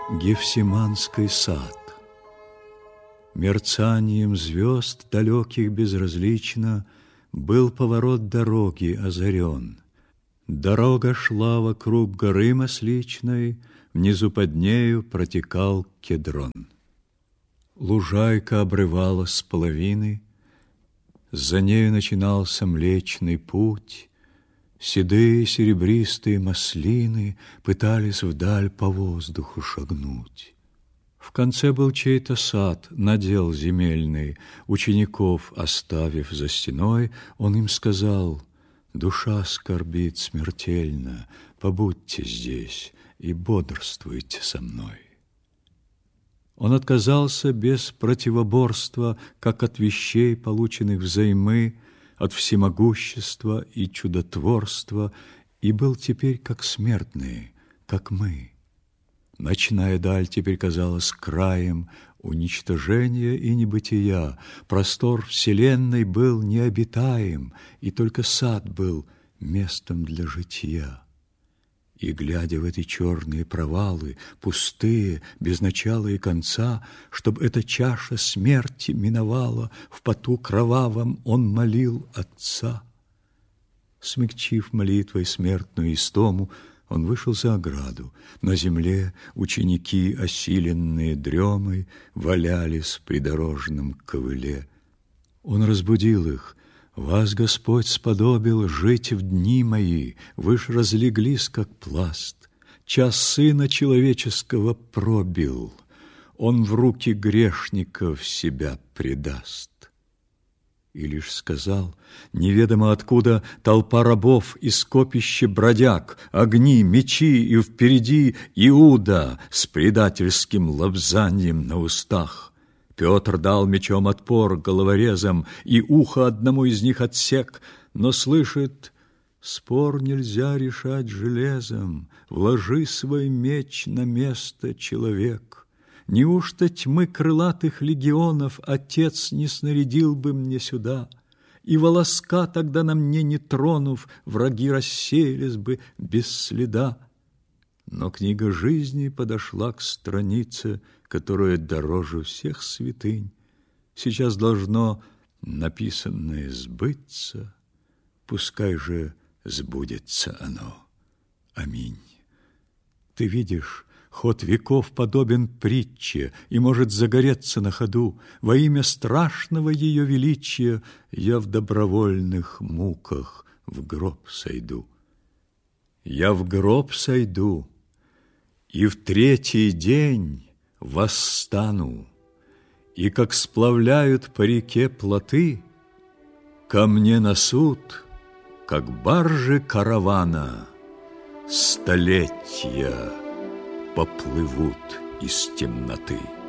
Гефсиманский сад. Мерцанием звезд далеких безразлично был поворот дороги озарен. Дорога шла вокруг горы Масличной, внизу под нею протекал Кедрон. Лужайка обрывалась с половины, за нею начинался Млечный Путь. Седые серебристые маслины пытались вдаль по воздуху шагнуть. В конце был чей-то сад, надел земельный. Учеников оставив за стеной, он им сказал: «Душа скорбит смертельно, побудьте здесь и бодрствуйте со мной». Он отказался без противоборства, как от вещей, полученных взаймы, от всемогущества и чудотворства, и был теперь как смертные, как мы. Ночная даль теперь казалась краем уничтожения и небытия, простор вселенной был необитаем, и только сад был местом для жития. И, глядя в эти черные провалы, пустые, без начала и конца, чтоб эта чаша смерти миновала, в поту кровавом он молил Отца. Смягчив молитвой смертную истому, он вышел за ограду. На земле ученики, осиленные дремой, валялись в придорожном ковыле. Он разбудил их: «Вас Господь сподобил жить в дни мои, вы ж разлеглись, как пласт. Час Сына Человеческого пробил, Он в руки грешников себя предаст». И лишь сказал: неведомо откуда толпа рабов и скопище бродяг, огни, мечи, и впереди Иуда с предательским лобзаньем на устах. Петр дал мечом отпор головорезам и ухо одному из них отсек, но слышит: спор нельзя решать железом, вложи свой меч на место, человек. Неужто тьмы крылатых легионов Отец не снарядил бы мне сюда, и волоска тогда на мне не тронув, враги рассеялись бы без следа? Но книга жизни подошла к странице, которая дороже всех святынь. Сейчас должно написанное сбыться, пускай же сбудется оно. Аминь. Ты видишь, ход веков подобен притче и может загореться на ходу. Во имя страшного ее величия я в добровольных муках в гроб сойду. Я в гроб сойду, и в третий день восстану, и как сплавляют по реке плоты, ко мне на суд, как баржи каравана, столетия поплывут из темноты.